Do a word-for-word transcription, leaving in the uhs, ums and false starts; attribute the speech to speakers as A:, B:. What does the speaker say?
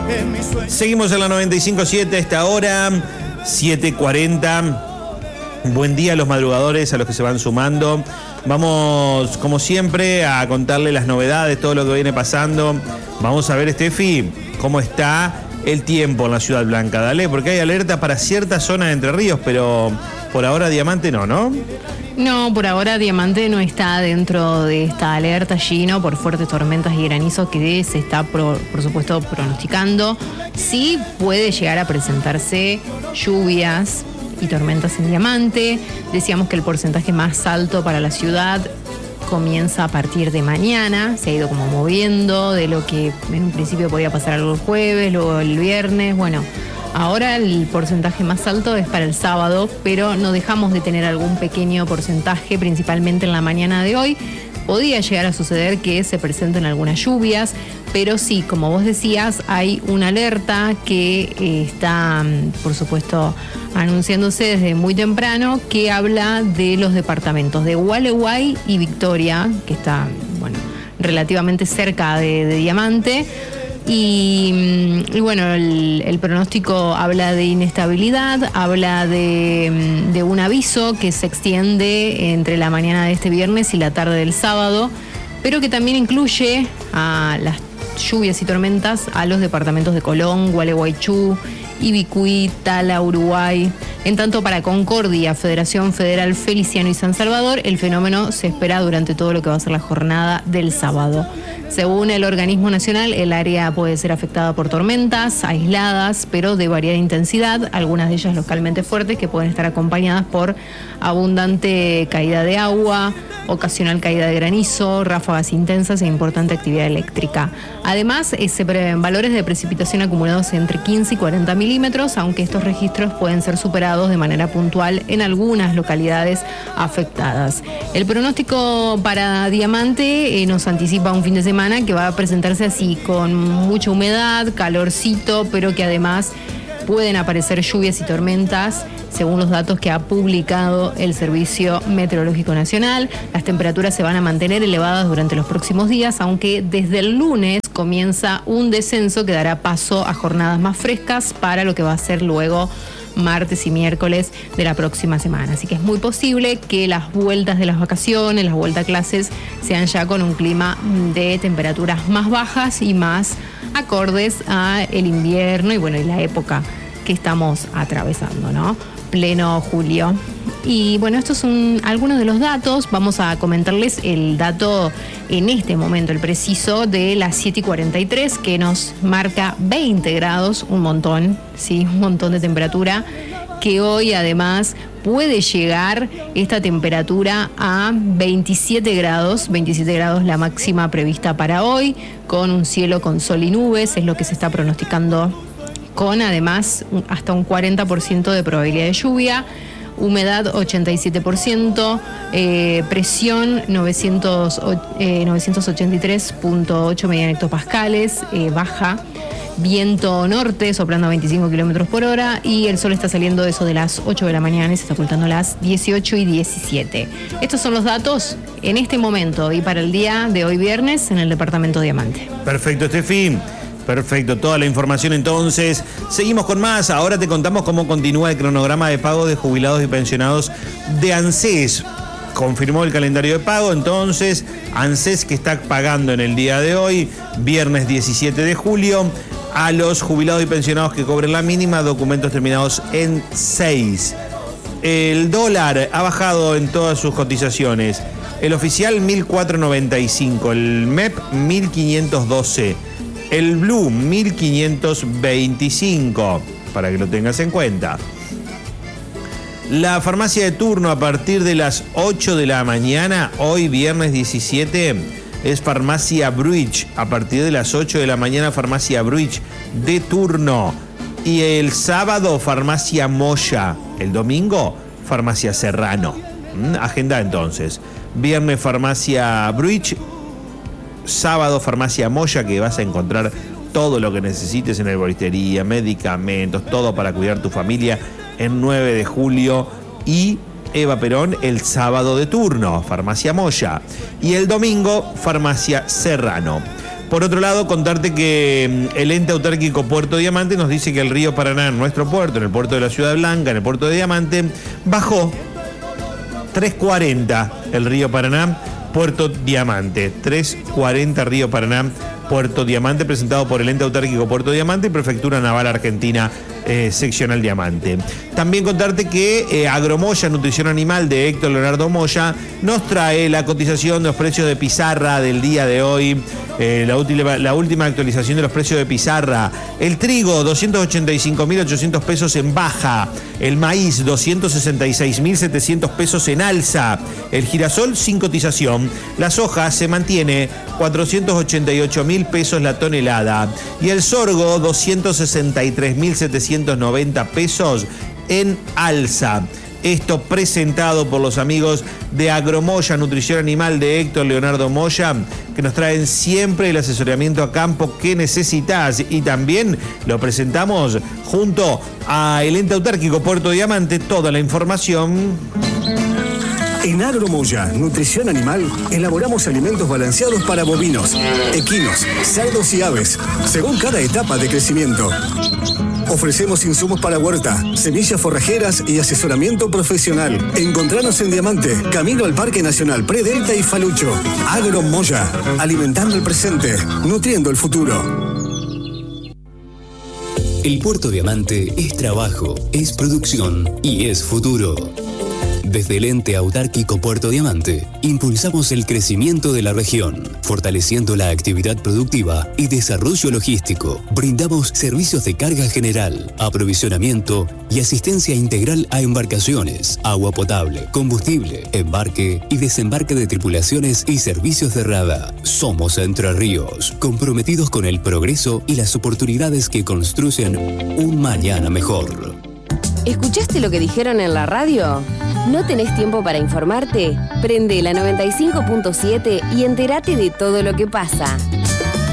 A: Seguimos en la noventa y cinco punto siete a esta hora, siete cuarenta. Buen día a los madrugadores, a los que se van sumando. Vamos, como siempre, a contarle las novedades, todo lo que viene pasando. Vamos a ver, Estefi, cómo está el tiempo en la Ciudad Blanca. Dale, porque hay alerta para ciertas zonas de Entre Ríos, pero por ahora Diamante no, ¿no?
B: No, por ahora Diamante no está dentro de esta alerta, Gino, por fuertes tormentas y granizos que se está, por, por supuesto, pronosticando. Sí puede llegar a presentarse lluvias y tormentas en Diamante. Decíamos que el porcentaje más alto para la ciudad comienza a partir de mañana, se ha ido como moviendo de lo que en un principio podía pasar algo el jueves, luego el viernes. Bueno, ahora el porcentaje más alto es para el sábado, pero no dejamos de tener algún pequeño porcentaje, principalmente en la mañana de hoy. Podía llegar a suceder que se presenten algunas lluvias, pero sí, como vos decías, hay una alerta que eh, está, por supuesto, anunciándose desde muy temprano, que habla de los departamentos de Gualeguay y Victoria, que está, bueno, relativamente cerca de, de Diamante. Y, y bueno, el, el pronóstico habla de inestabilidad, habla de, de un aviso que se extiende entre la mañana de este viernes y la tarde del sábado, pero que también incluye a las lluvias y tormentas a los departamentos de Colón, Gualeguaychú, Ibicuí, Tala, Uruguay. En tanto, para Concordia, Federación Federal Feliciano y San Salvador, el fenómeno se espera durante todo lo que va a ser la jornada del sábado. Según el organismo nacional, el área puede ser afectada por tormentas aisladas, pero de variada intensidad, algunas de ellas localmente fuertes, que pueden estar acompañadas por abundante caída de agua, ocasional caída de granizo, ráfagas intensas e importante actividad eléctrica. Además, eh, se prevén valores de precipitación acumulados entre quince y cuarenta milímetros, aunque estos registros pueden ser superados de manera puntual en algunas localidades afectadas. El pronóstico para Diamante eh, nos anticipa un fin de semana que va a presentarse así, con mucha humedad, calorcito, pero que además pueden aparecer lluvias y tormentas, según los datos que ha publicado el Servicio Meteorológico Nacional. Las temperaturas se van a mantener elevadas durante los próximos días, aunque desde el lunes comienza un descenso que dará paso a jornadas más frescas para lo que va a ser luego martes y miércoles de la próxima semana. Así que es muy posible que las vueltas de las vacaciones, las vueltas a clases, sean ya con un clima de temperaturas más bajas y más acordes a el invierno y bueno, y la época que estamos atravesando, ¿no? Pleno julio. Y bueno, estos son algunos de los datos. Vamos a comentarles el dato en este momento, el preciso, de las siete y cuarenta y tres, que nos marca veinte grados, un montón, sí, un montón de temperatura, que hoy además puede llegar esta temperatura a veintisiete grados, veintisiete grados la máxima prevista para hoy, con un cielo con sol y nubes, es lo que se está pronosticando, con además hasta un cuarenta por ciento de probabilidad de lluvia, humedad ochenta y siete por ciento, eh, presión novecientos ochenta y tres punto ocho megahectopascales, eh, baja, viento norte soplando a veinticinco kilómetros por hora y el sol está saliendo eso de las ocho de la mañana y se está ocultando a las dieciocho y diecisiete. Estos son los datos en este momento y para el día de hoy viernes en el departamento Diamante.
A: Perfecto, Estefi. Perfecto, toda la información entonces. Seguimos con más. Ahora te contamos cómo continúa el cronograma de pago de jubilados y pensionados de ANSES. Confirmó el calendario de pago, entonces ANSES, que está pagando en el día de hoy, viernes diecisiete de julio, a los jubilados y pensionados que cobren la mínima, documentos terminados en seis. El dólar ha bajado en todas sus cotizaciones. El oficial mil cuatrocientos noventa y cinco, el M E P mil quinientos doce. El Blue, mil quinientos veinticinco, para que lo tengas en cuenta. La farmacia de turno a partir de las ocho de la mañana, hoy viernes diecisiete, es Farmacia Bruich. A partir de las ocho de la mañana, Farmacia Bruich de turno. Y el sábado, Farmacia Moya. El domingo, Farmacia Serrano. Agenda entonces. Viernes, Farmacia Bruich. Sábado, Farmacia Moya, que vas a encontrar todo lo que necesites en herboristería, medicamentos, todo para cuidar tu familia en nueve de julio. Y Eva Perón el sábado de turno, Farmacia Moya. Y el domingo, Farmacia Serrano. Por otro lado, contarte que el ente autárquico Puerto Diamante nos dice que el río Paraná en nuestro puerto, en el puerto de la Ciudad Blanca, en el puerto de Diamante, bajó tres cuarenta el río Paraná, Puerto Diamante. tres cuarenta río Paraná, Puerto Diamante, presentado por el ente autárquico Puerto Diamante y Prefectura Naval Argentina, eh, seccional Diamante. También contarte que eh, Agromoya, Nutrición Animal de Héctor Leonardo Moya, nos trae la cotización de los precios de pizarra del día de hoy. Eh, la, última, la última actualización de los precios de pizarra. El trigo, doscientos ochenta y cinco mil ochocientos pesos en baja. El maíz, doscientos sesenta y seis mil setecientos pesos en alza. El girasol, sin cotización. La soja se mantiene cuatrocientos ochenta y ocho mil pesos la tonelada. Y el sorgo, doscientos sesenta y tres mil setecientos noventa pesos en alza. Esto presentado por los amigos de Agromoya, Nutrición Animal de Héctor Leonardo Moya, que nos traen siempre el asesoramiento a campo que necesitas. Y también lo presentamos junto a el ente autárquico Puerto Diamante. Toda la información.
C: En Agromoya, Nutrición Animal, elaboramos alimentos balanceados para bovinos, equinos, cerdos y aves, según cada etapa de crecimiento. Ofrecemos insumos para huerta, semillas forrajeras y asesoramiento profesional. Encontranos en Diamante, camino al Parque Nacional Predelta y Falucho. Agromoya, alimentando el presente, nutriendo el futuro.
D: El Puerto Diamante es trabajo, es producción y es futuro. Desde el ente autárquico Puerto Diamante, impulsamos el crecimiento de la región, fortaleciendo la actividad productiva y desarrollo logístico. Brindamos servicios de carga general, aprovisionamiento y asistencia integral a embarcaciones, agua potable, combustible, embarque y desembarque de tripulaciones y servicios de rada. Somos Entre Ríos, comprometidos con el progreso y las oportunidades que construyen un mañana mejor.
E: ¿Escuchaste lo que dijeron en la radio? ¿No tenés tiempo para informarte? Prende la noventa y cinco punto siete y entérate de todo lo que pasa.